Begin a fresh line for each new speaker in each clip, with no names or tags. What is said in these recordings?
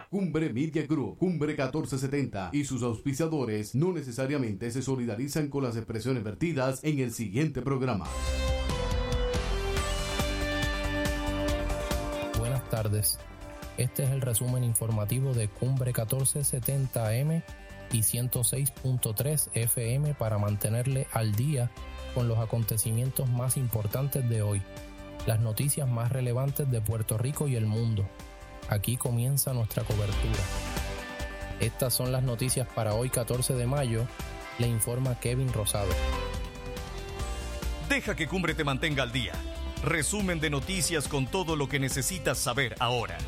Cumbre Media Group, Cumbre 1470 y sus auspiciadores no necesariamente se solidarizan con las expresiones vertidas en el siguiente programa.
Buenas tardes. Este es el resumen informativo de Cumbre 1470 AM y 106.3 FM para mantenerle al día con los acontecimientos más importantes de hoy, las noticias más relevantes de Puerto Rico y el mundo. Aquí comienza nuestra cobertura. Estas son las noticias para hoy 14 de mayo, le informa Kevin Rosado.
Deja que Cumbre te mantenga al día. Resumen de noticias con todo lo que necesitas saber ahora.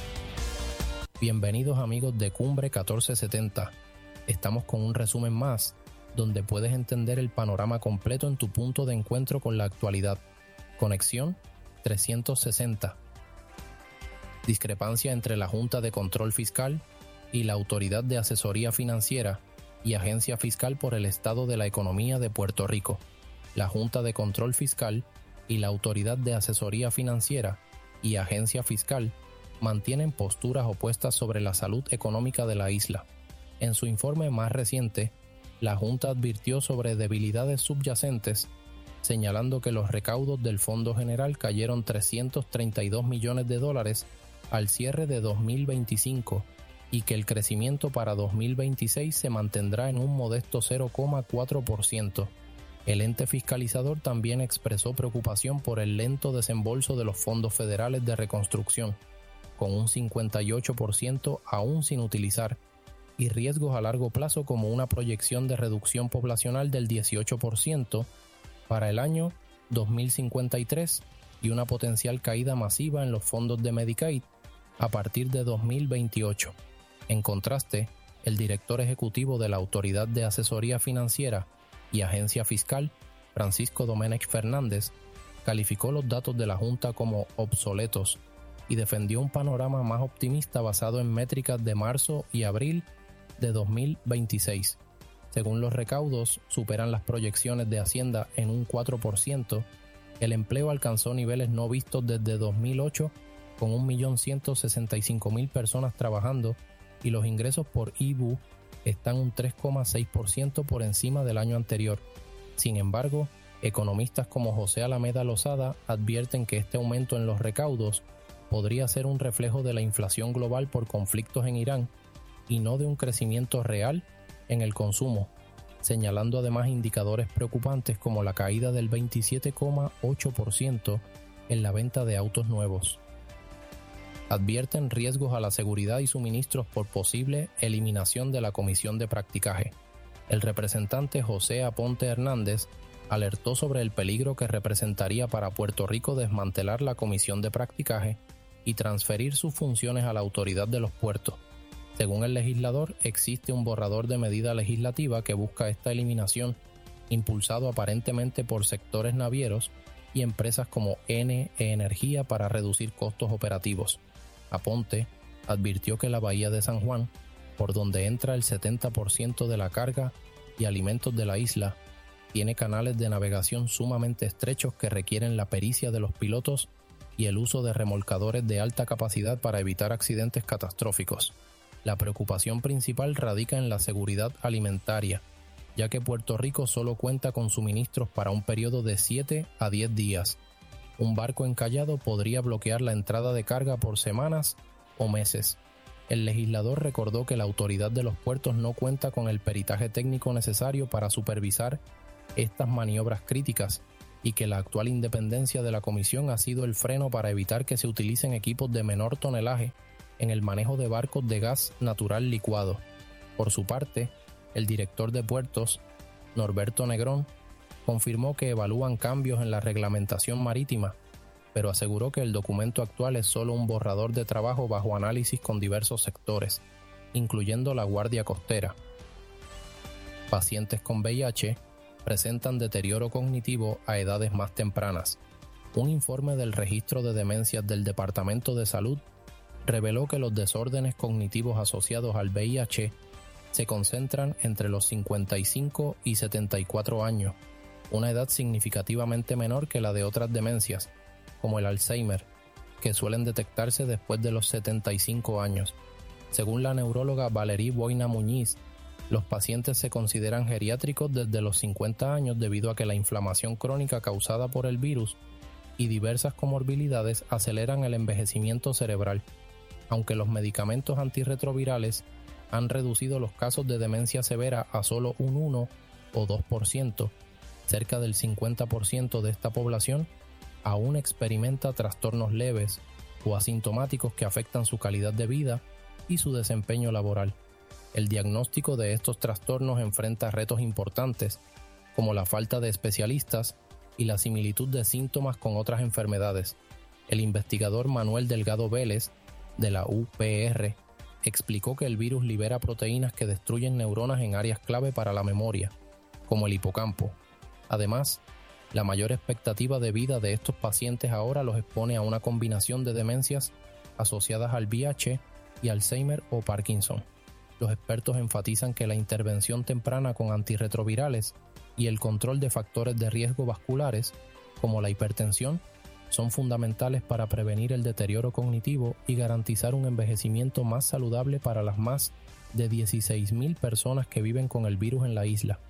Bienvenidos amigos de Cumbre 1470. Estamos con un resumen más, donde puedes entender el panorama completo en tu punto de encuentro con la actualidad. Conexión 360. Discrepancia entre la Junta de Control Fiscal y la Autoridad de Asesoría Financiera y Agencia Fiscal por el Estado de la Economía de Puerto Rico. La Junta de Control Fiscal y la Autoridad de Asesoría Financiera y Agencia Fiscal mantienen posturas opuestas sobre la salud económica de la isla. En su informe más reciente, la Junta advirtió sobre debilidades subyacentes, señalando que los recaudos del Fondo General cayeron $332 millones al cierre de 2025 y que el crecimiento para 2026 se mantendrá en un modesto 0,4%. El ente fiscalizador también expresó preocupación por el lento desembolso de los fondos federales de reconstrucción, con un 58% aún sin utilizar, y riesgos a largo plazo como una proyección de reducción poblacional del 18% para el año 2053 y una potencial caída masiva en los fondos de Medicaid a partir de 2028. En contraste, el director ejecutivo de la Autoridad de Asesoría Financiera y Agencia Fiscal, Francisco Domenech Fernández, calificó los datos de la Junta como obsoletos y defendió un panorama más optimista basado en métricas de marzo y abril de 2026. Según los recaudos, superan las proyecciones de Hacienda en un 4%, el empleo alcanzó niveles no vistos desde 2008 con 1.165.000 personas trabajando y los ingresos por IBU están un 3,6% por encima del año anterior. Sin embargo, economistas como José Alameda Lozada advierten que este aumento en los recaudos podría ser un reflejo de la inflación global por conflictos en Irán y no de un crecimiento real en el consumo, señalando además indicadores preocupantes como la caída del 27,8% en la venta de autos nuevos. Advierten riesgos a la seguridad y suministros por posible eliminación de la Comisión de Practicaje. El representante José Aponte Hernández alertó sobre el peligro que representaría para Puerto Rico desmantelar la Comisión de Practicaje y transferir sus funciones a la Autoridad de los Puertos. Según el legislador, existe un borrador de medida legislativa que busca esta eliminación, impulsado aparentemente por sectores navieros y empresas como NE Energía para reducir costos operativos. Aponte advirtió que la bahía de San Juan, por donde entra el 70% de la carga y alimentos de la isla, tiene canales de navegación sumamente estrechos que requieren la pericia de los pilotos y el uso de remolcadores de alta capacidad para evitar accidentes catastróficos. La preocupación principal radica en la seguridad alimentaria, ya que Puerto Rico solo cuenta con suministros para un periodo de 7 a 10 días. Un barco encallado podría bloquear la entrada de carga por semanas o meses. El legislador recordó que la Autoridad de los Puertos no cuenta con el peritaje técnico necesario para supervisar estas maniobras críticas y que la actual independencia de la Comisión ha sido el freno para evitar que se utilicen equipos de menor tonelaje en el manejo de barcos de gas natural licuado. Por su parte, el director de puertos, Norberto Negrón, confirmó que evalúan cambios en la reglamentación marítima, pero aseguró que el documento actual es solo un borrador de trabajo bajo análisis con diversos sectores, incluyendo la Guardia Costera. Pacientes con VIH presentan deterioro cognitivo a edades más tempranas. Un informe del Registro de Demencias del Departamento de Salud reveló que los desórdenes cognitivos asociados al VIH se concentran entre los 55 y 74 años, una edad significativamente menor que la de otras demencias, como el Alzheimer, que suelen detectarse después de los 75 años. Según la neuróloga Valerie Boina Muñiz, los pacientes se consideran geriátricos desde los 50 años debido a que la inflamación crónica causada por el virus y diversas comorbilidades aceleran el envejecimiento cerebral, aunque los medicamentos antirretrovirales han reducido los casos de demencia severa a solo un 1 o 2%, cerca del 50% de esta población aún experimenta trastornos leves o asintomáticos que afectan su calidad de vida y su desempeño laboral. El diagnóstico de estos trastornos enfrenta retos importantes, como la falta de especialistas y la similitud de síntomas con otras enfermedades. El investigador Manuel Delgado Vélez, de la UPR, explicó que el virus libera proteínas que destruyen neuronas en áreas clave para la memoria, como el hipocampo. Además, la mayor expectativa de vida de estos pacientes ahora los expone a una combinación de demencias asociadas al VIH y Alzheimer o Parkinson. Los expertos enfatizan que la intervención temprana con antirretrovirales y el control de factores de riesgo vasculares, como la hipertensión, son fundamentales para prevenir el deterioro cognitivo y garantizar un envejecimiento más saludable para las más de 16,000 personas que viven con el virus en la isla.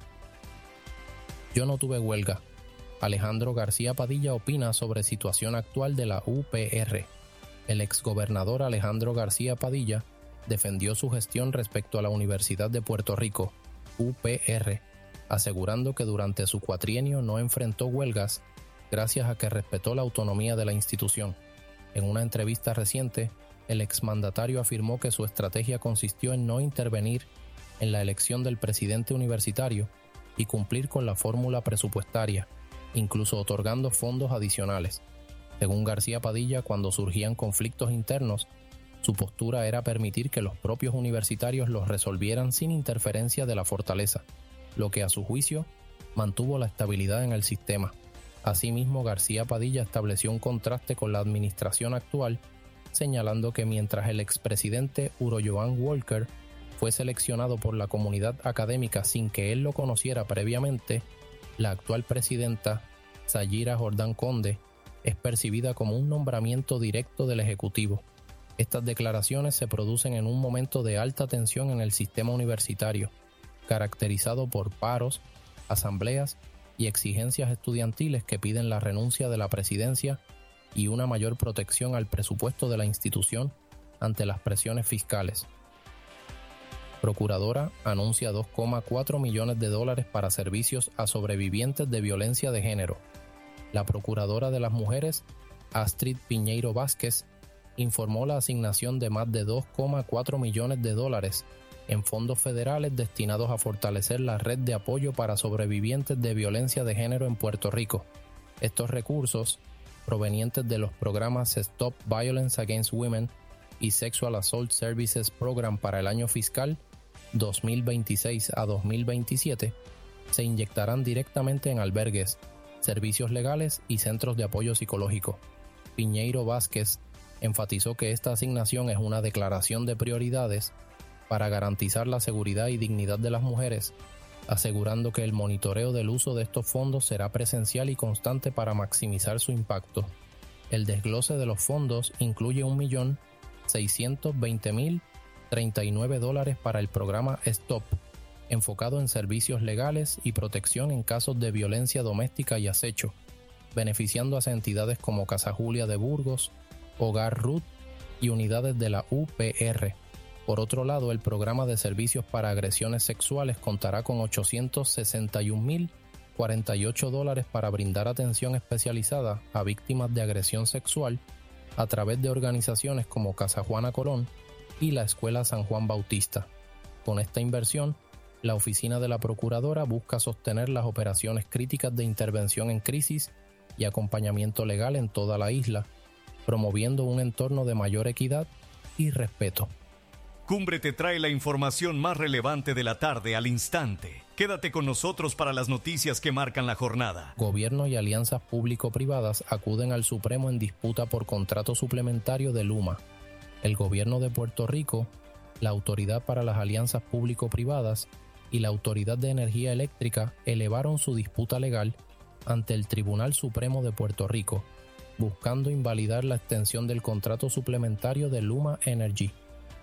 Yo no tuve huelga. Alejandro García Padilla opina sobre situación actual de la UPR. El exgobernador Alejandro García Padilla defendió su gestión respecto a la Universidad de Puerto Rico, UPR, asegurando que durante su cuatrienio no enfrentó huelgas gracias a que respetó la autonomía de la institución. En una entrevista reciente, el exmandatario afirmó que su estrategia consistió en no intervenir en la elección del presidente universitario y cumplir con la fórmula presupuestaria, incluso otorgando fondos adicionales. Según García Padilla, cuando surgían conflictos internos, su postura era permitir que los propios universitarios los resolvieran sin interferencia de la fortaleza, lo que a su juicio mantuvo la estabilidad en el sistema. Asimismo, García Padilla estableció un contraste con la administración actual, señalando que mientras el expresidente Uroyoan Walker fue seleccionado por la comunidad académica sin que él lo conociera previamente, la actual presidenta, Sayira Jordán Conde, es percibida como un nombramiento directo del Ejecutivo. Estas declaraciones se producen en un momento de alta tensión en el sistema universitario, caracterizado por paros, asambleas y exigencias estudiantiles que piden la renuncia de la presidencia y una mayor protección al presupuesto de la institución ante las presiones fiscales. Procuradora anuncia $2,4 millones para servicios a sobrevivientes de violencia de género. La Procuradora de las Mujeres, Astrid Piñeiro Vázquez, informó la asignación de más de $2,4 millones en fondos federales destinados a fortalecer la red de apoyo para sobrevivientes de violencia de género en Puerto Rico. Estos recursos, provenientes de los programas Stop Violence Against Women y Sexual Assault Services Program para el año fiscal 2026 a 2027, se inyectarán directamente en albergues, servicios legales y centros de apoyo psicológico. Piñeiro Vázquez enfatizó que esta asignación es una declaración de prioridades para garantizar la seguridad y dignidad de las mujeres, asegurando que el monitoreo del uso de estos fondos será presencial y constante para maximizar su impacto. El desglose de los fondos incluye $1.620.039 para el programa STOP, enfocado en servicios legales y protección en casos de violencia doméstica y acecho, beneficiando a entidades como Casa Julia de Burgos, Hogar Ruth y unidades de la UPR. Por otro lado, el programa de servicios para agresiones sexuales contará con $861.048 para brindar atención especializada a víctimas de agresión sexual a través de organizaciones como Casa Juana Colón y la Escuela San Juan Bautista. Con esta inversión, la Oficina de la Procuradora busca sostener las operaciones críticas de intervención en crisis y acompañamiento legal en toda la isla, promoviendo un entorno de mayor equidad y respeto.
Cumbre te trae la información más relevante de la tarde al instante. Quédate con nosotros para las noticias que marcan la jornada.
Gobierno y alianzas público-privadas acuden al Supremo en disputa por contrato suplementario de Luma. El Gobierno de Puerto Rico, la Autoridad para las Alianzas Público-Privadas y la Autoridad de Energía Eléctrica elevaron su disputa legal ante el Tribunal Supremo de Puerto Rico, buscando invalidar la extensión del contrato suplementario de Luma Energy.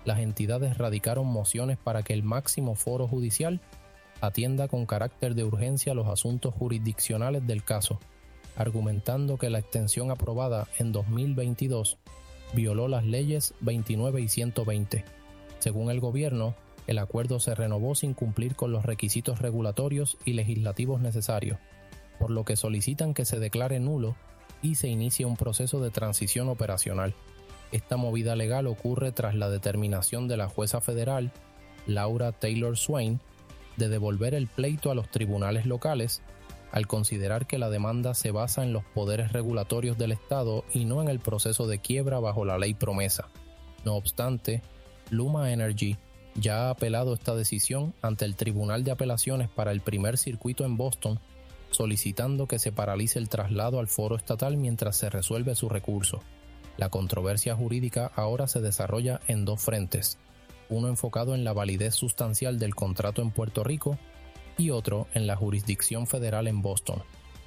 las entidades radicaron mociones para que el máximo foro judicial atienda con carácter de urgencia los asuntos jurisdiccionales del caso, argumentando que la extensión aprobada en 2022 violó las leyes 29 y 120. Según el gobierno, el acuerdo se renovó sin cumplir con los requisitos regulatorios y legislativos necesarios, por lo que solicitan que se declare nulo y se inicie un proceso de transición operacional. Esta movida legal ocurre tras la determinación de la jueza federal, Laura Taylor Swain, de devolver el pleito a los tribunales locales, al considerar que la demanda se basa en los poderes regulatorios del Estado y no en el proceso de quiebra bajo la ley promesa. No obstante, Luma Energy ya ha apelado esta decisión ante el Tribunal de Apelaciones para el Primer Circuito en Boston, solicitando que se paralice el traslado al foro estatal mientras se resuelve su recurso. La controversia jurídica ahora se desarrolla en dos frentes, uno enfocado en la validez sustancial del contrato en Puerto Rico y otro en la jurisdicción federal en Boston.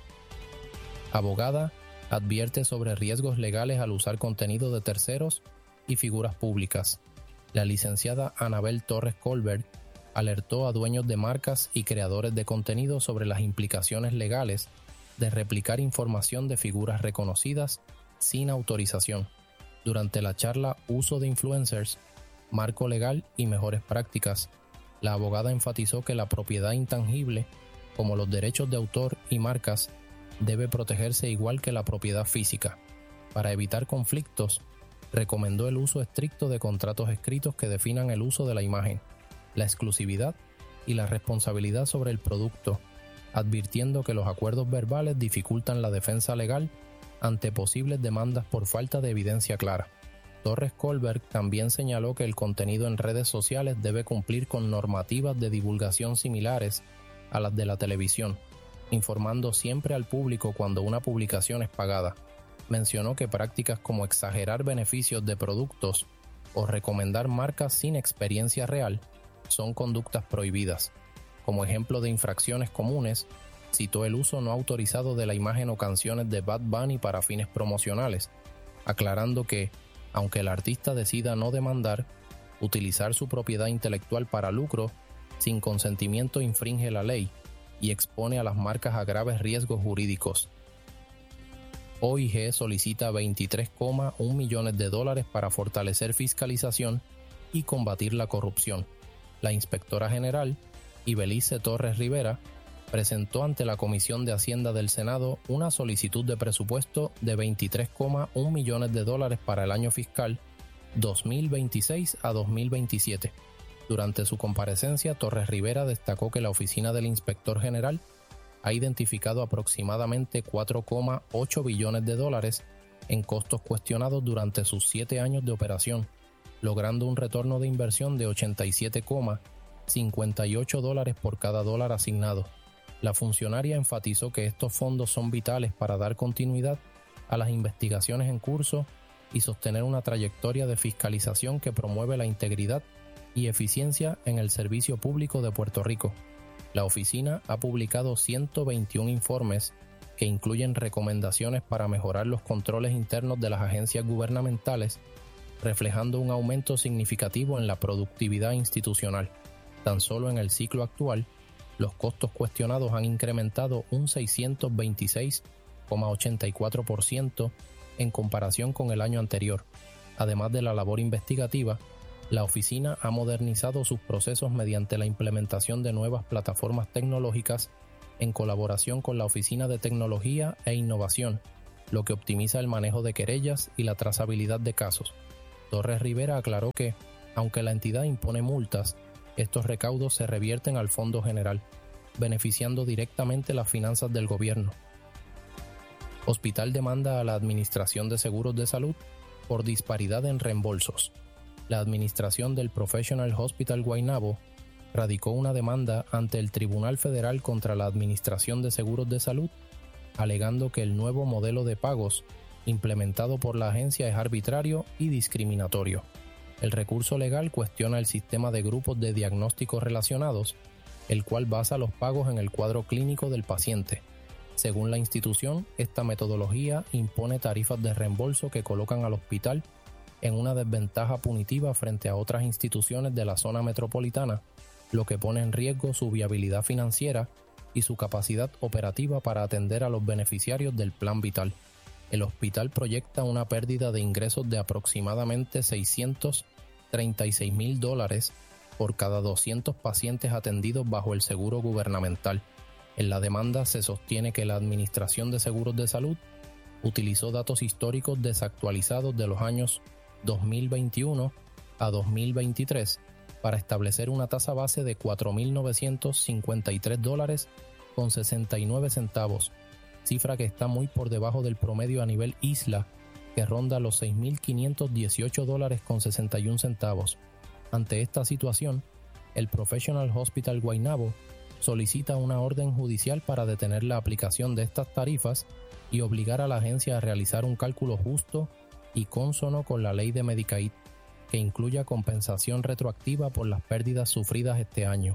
Abogada advierte sobre riesgos legales al usar contenido de terceros y figuras públicas. La licenciada Anabel Torres Colbert alertó a dueños de marcas y creadores de contenido sobre las implicaciones legales de replicar información de figuras reconocidas sin autorización. Durante la charla Uso de Influencers, Marco Legal y Mejores Prácticas, la abogada enfatizó que la propiedad intangible, como los derechos de autor y marcas, debe protegerse igual que la propiedad física. Para evitar conflictos, recomendó el uso estricto de contratos escritos que definan el uso de la imagen, la exclusividad y la responsabilidad sobre el producto, advirtiendo que los acuerdos verbales dificultan la defensa legal ante posibles demandas por falta de evidencia clara. Torres Colbert también señaló que el contenido en redes sociales debe cumplir con normativas de divulgación similares a las de la televisión, informando siempre al público cuando una publicación es pagada. Mencionó que prácticas como exagerar beneficios de productos o recomendar marcas sin experiencia real son conductas prohibidas. Como ejemplo de infracciones comunes, citó el uso no autorizado de la imagen o canciones de Bad Bunny para fines promocionales, aclarando que, aunque el artista decida no demandar, utilizar su propiedad intelectual para lucro sin consentimiento infringe la ley y expone a las marcas a graves riesgos jurídicos. OIG solicita $23,1 millones para fortalecer fiscalización y combatir la corrupción. La inspectora general, Ibelice Torres Rivera, presentó ante la Comisión de Hacienda del Senado una solicitud de presupuesto de $23,1 millones para el año fiscal 2026 a 2027. Durante su comparecencia, Torres Rivera destacó que la Oficina del Inspector General ha identificado aproximadamente $4,8 billones en costos cuestionados durante sus 7 años de operación, logrando un retorno de inversión de $87,58 por cada dólar asignado. La funcionaria enfatizó que estos fondos son vitales para dar continuidad a las investigaciones en curso y sostener una trayectoria de fiscalización que promueve la integridad y eficiencia en el servicio público de Puerto Rico. La oficina ha publicado 121 informes que incluyen recomendaciones para mejorar los controles internos de las agencias gubernamentales, reflejando un aumento significativo en la productividad institucional. Tan solo en el ciclo actual, los costos cuestionados han incrementado un 626,84% en comparación con el año anterior. Además de la labor investigativa, la oficina ha modernizado sus procesos mediante la implementación de nuevas plataformas tecnológicas en colaboración con la Oficina de Tecnología e Innovación, lo que optimiza el manejo de querellas y la trazabilidad de casos. Torres Rivera aclaró que, aunque la entidad impone multas, estos recaudos se revierten al Fondo General, beneficiando directamente las finanzas del gobierno. Hospital demanda a la Administración de Seguros de Salud por disparidad en reembolsos. La administración del Professional Hospital Guaynabo radicó una demanda ante el Tribunal Federal contra la Administración de Seguros de Salud, alegando que el nuevo modelo de pagos implementado por la agencia es arbitrario y discriminatorio. El recurso legal cuestiona el sistema de grupos de diagnóstico relacionados, el cual basa los pagos en el cuadro clínico del paciente. Según la institución, esta metodología impone tarifas de reembolso que colocan al hospital en una desventaja punitiva frente a otras instituciones de la zona metropolitana, lo que pone en riesgo su viabilidad financiera y su capacidad operativa para atender a los beneficiarios del Plan Vital. El hospital proyecta una pérdida de ingresos de aproximadamente $636,000 por cada 200 pacientes atendidos bajo el seguro gubernamental. En la demanda se sostiene que la Administración de Seguros de Salud utilizó datos históricos desactualizados de los años 2021 a 2023 para establecer una tasa base de $4,953,69, cifra que está muy por debajo del promedio a nivel isla, que ronda los $6,518,61. Ante esta situación, el Professional Hospital Guaynabo solicita una orden judicial para detener la aplicación de estas tarifas y obligar a la agencia a realizar un cálculo justo y cónsono con la ley de Medicaid, que incluya compensación retroactiva por las pérdidas sufridas este año.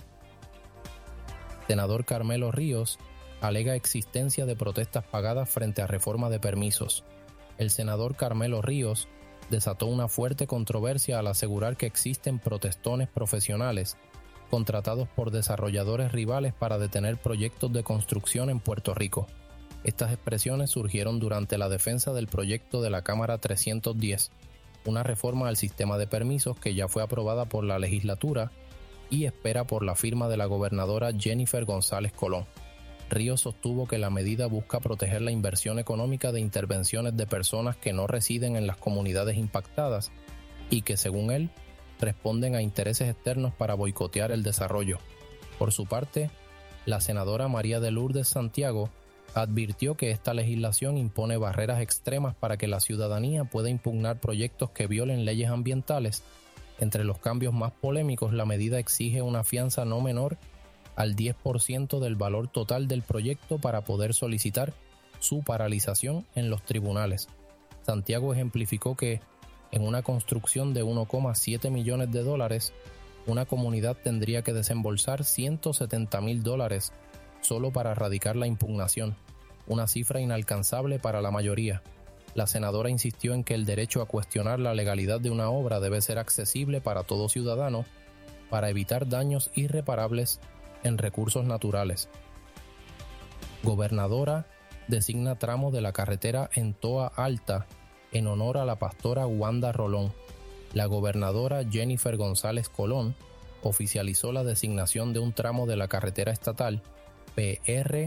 Senador Carmelo Ríos alega existencia de protestas pagadas frente a reforma de permisos. El senador Carmelo Ríos desató una fuerte controversia al asegurar que existen protestones profesionales contratados por desarrolladores rivales para detener proyectos de construcción en Puerto Rico. Estas expresiones surgieron durante la defensa del proyecto de la Cámara 310, una reforma al sistema de permisos que ya fue aprobada por la legislatura y espera por la firma de la gobernadora Jennifer González Colón. Ríos sostuvo que la medida busca proteger la inversión económica de intervenciones de personas que no residen en las comunidades impactadas y que, según él, responden a intereses externos para boicotear el desarrollo. Por su parte, la senadora María de Lourdes Santiago advirtió que esta legislación impone barreras extremas para que la ciudadanía pueda impugnar proyectos que violen leyes ambientales. Entre los cambios más polémicos, la medida exige una fianza no menor al 10% del valor total del proyecto para poder solicitar su paralización en los tribunales. Santiago ejemplificó que, en una construcción de $1,7 millones, una comunidad tendría que desembolsar $170,000 solo para erradicar la impugnación, una cifra inalcanzable para la mayoría. La senadora insistió en que el derecho a cuestionar la legalidad de una obra debe ser accesible para todo ciudadano para evitar daños irreparables en recursos naturales. Gobernadora designa tramo de la carretera en Toa Alta en honor a la pastora Wanda Rolón. La gobernadora Jennifer González Colón oficializó la designación de un tramo de la carretera estatal PR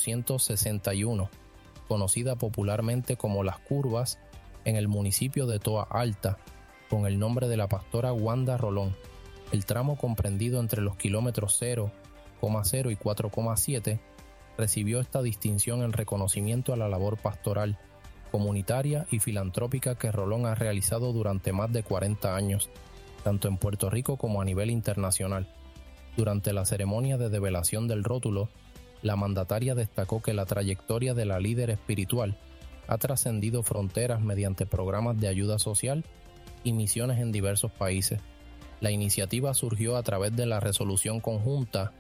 861, conocida popularmente como Las Curvas, en el municipio de Toa Alta, con el nombre de la pastora Wanda Rolón. El tramo, comprendido entre los kilómetros 0,0 y 4,7, recibió esta distinción en reconocimiento a la labor pastoral, comunitaria y filantrópica que Rolón ha realizado durante más de 40 años, tanto en Puerto Rico como a nivel internacional. Durante la ceremonia de develación del rótulo, la mandataria destacó que la trayectoria de la líder espiritual ha trascendido fronteras mediante programas de ayuda social y misiones en diversos países. La iniciativa surgió a través de la Resolución Conjunta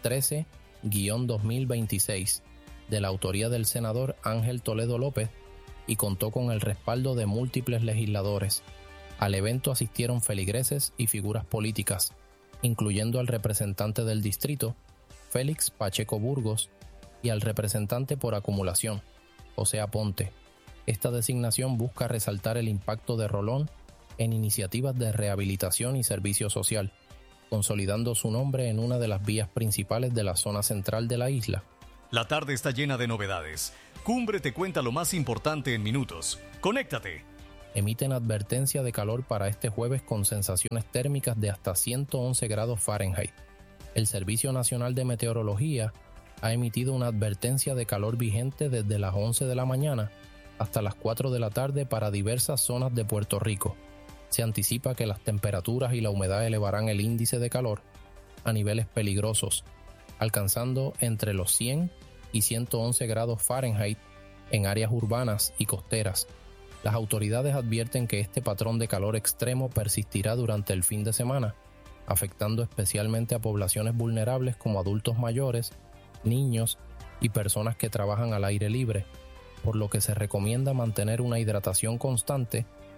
13-2026 de la autoría del senador Ángel Toledo López y contó con el respaldo de múltiples legisladores. Al evento asistieron feligreses y figuras políticas, incluyendo al representante del distrito, Félix Pacheco Burgos, y al representante por acumulación, José Aponte. Esta designación busca resaltar el impacto de Rolón en iniciativas de rehabilitación y servicio social, consolidando su nombre en una de las vías principales de la zona central de la isla.
La tarde está llena de novedades. Cumbre te cuenta lo más importante en minutos. ¡Conéctate!
Emiten advertencia de calor para este jueves con sensaciones térmicas de hasta 111 grados Fahrenheit. El Servicio Nacional de Meteorología ha emitido una advertencia de calor vigente desde las 11 de la mañana hasta las 4 de la tarde para diversas zonas de Puerto Rico. Se anticipa que las temperaturas y la humedad elevarán el índice de calor a niveles peligrosos, alcanzando entre los 100 y 111 grados Fahrenheit en áreas urbanas y costeras. Las autoridades advierten que este patrón de calor extremo persistirá durante el fin de semana, afectando especialmente a poblaciones vulnerables como adultos mayores, niños y personas que trabajan al aire libre, por lo que se recomienda mantener una hidratación constante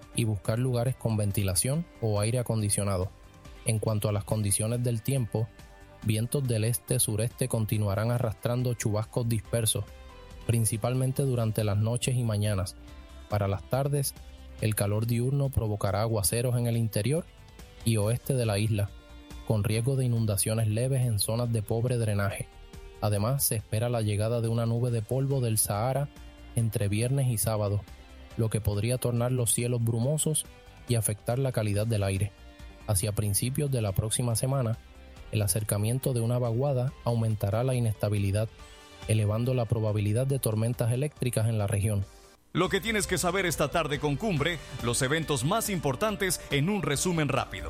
y buscar lugares con ventilación o aire acondicionado. En cuanto a las condiciones del tiempo, vientos del este-sureste continuarán arrastrando chubascos dispersos, principalmente durante las noches y mañanas. Para las tardes, el calor diurno provocará aguaceros en el interior y oeste de la isla, con riesgo de inundaciones leves en zonas de pobre drenaje. Además, se espera la llegada de una nube de polvo del Sahara entre viernes y sábado, lo que podría tornar los cielos brumosos y afectar la calidad del aire. Hacia principios de la próxima semana, el acercamiento de una vaguada aumentará la inestabilidad, elevando la probabilidad de tormentas eléctricas en la región.
Lo que tienes que saber esta tarde con Cumbre, los eventos más importantes en un resumen rápido.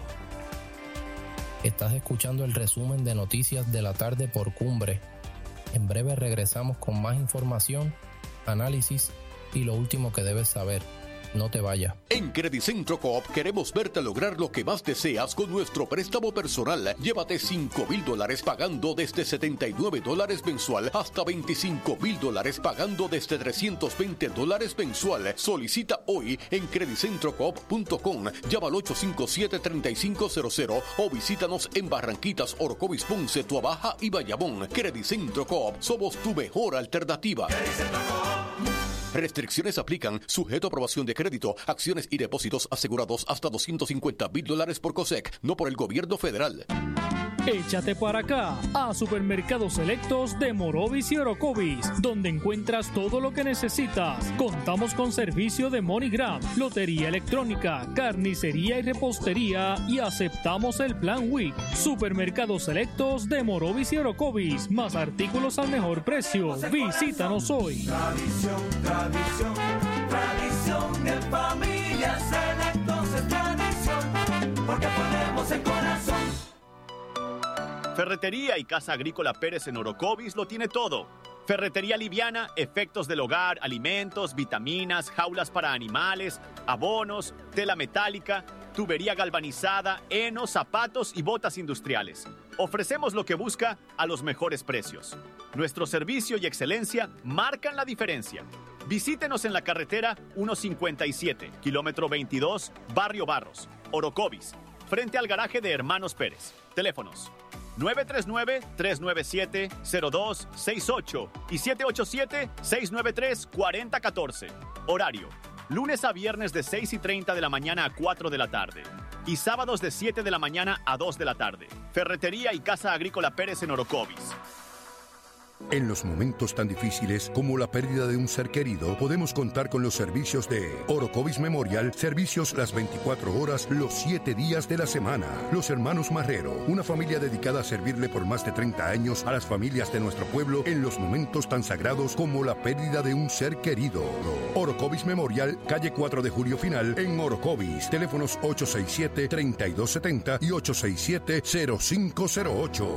Estás escuchando el resumen de noticias de la tarde por Cumbre. En breve regresamos con más información, análisis y lo último que debes saber. No te vayas.
En Credicentro Coop queremos verte lograr lo que más deseas con nuestro préstamo personal. Llévate $5,000 pagando desde $79 mensual hasta $25,000 pagando desde $320 mensual. Solicita hoy en credicentrocoop.com. Llama al 857-3500 o visítanos en Barranquitas, Orocovis, Ponce, Tuabaja y Bayamón. Credicentro Coop, somos tu mejor alternativa. Restricciones aplican, sujeto a aprobación de crédito, acciones y depósitos asegurados hasta $250,000 por COSEC, no por el gobierno federal.
Échate para acá a Supermercados Selectos de Morovis y Orocovis, donde encuentras todo lo que necesitas. Contamos con servicio de MoneyGram, lotería electrónica, carnicería y repostería y aceptamos el Plan WIC. Supermercados Selectos de Morovis y Orocovis, más artículos al mejor precio. Visítanos hoy.
Tradición, tradición, tradición en familia. Selectos es tradición, porque ponemos el corazón.
Ferretería y Casa Agrícola Pérez en Orocovis lo tiene todo. Ferretería liviana, efectos del hogar, alimentos, vitaminas, jaulas para animales, abonos, tela metálica, tubería galvanizada, heno, zapatos y botas industriales. Ofrecemos lo que busca a los mejores precios. Nuestro servicio y excelencia marcan la diferencia. Visítenos en la carretera 157, kilómetro 22, Barrio Barros, Orocovis, frente al garaje de Hermanos Pérez. Teléfonos 939-397-0268 y 787-693-4014. Horario: lunes a viernes de 6:30 de la mañana a 4 de la tarde y sábados de 7 de la mañana a 2 de la tarde. Ferretería y Casa Agrícola Pérez en Orocovis.
En los momentos tan difíciles como la pérdida de un ser querido, podemos contar con los servicios de Orocovis Memorial, servicios las 24 horas, los 7 días de la semana. Los Hermanos Marrero, una familia dedicada a servirle por más de 30 años a las familias de nuestro pueblo en los momentos tan sagrados como la pérdida de un ser querido. Orocovis Memorial, calle 4 de Julio Final, en Orocovis. Teléfonos 867-3270 y 867-0508.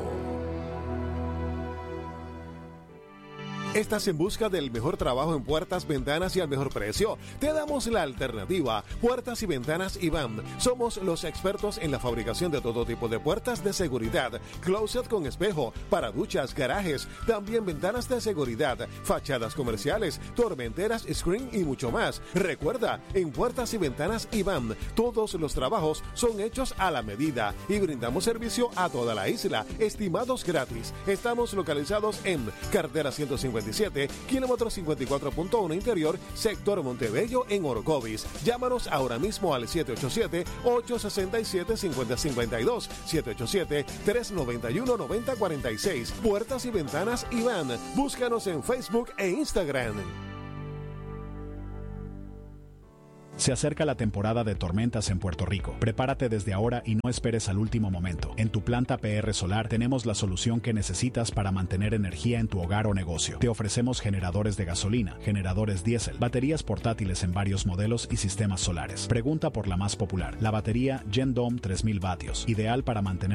¿Estás en busca del mejor trabajo en puertas, ventanas y al mejor precio? Te damos la alternativa. Puertas y Ventanas Iván. Somos los expertos en la fabricación de todo tipo de puertas de seguridad, closet con espejo, para duchas, garajes, también ventanas de seguridad, fachadas comerciales, tormenteras, screen y mucho más. Recuerda, en Puertas y Ventanas Iván, todos los trabajos son hechos a la medida y brindamos servicio a toda la isla, estimados gratis. Estamos localizados en carretera 157, kilómetro 54.1 interior, sector Montebello en Orocovis. Llámanos ahora mismo al 787-867-5052, 787-391-9046. Puertas y Ventanas Iván. Búscanos en Facebook e Instagram.
Se acerca la temporada de tormentas en Puerto Rico. Prepárate desde ahora y no esperes al último momento. En tu planta PR Solar tenemos la solución que necesitas para mantener energía en tu hogar o negocio. Te ofrecemos generadores de gasolina, generadores diésel, baterías portátiles en varios modelos y sistemas solares. Pregunta por la más popular, la batería GenDome 3000 vatios, ideal para mantener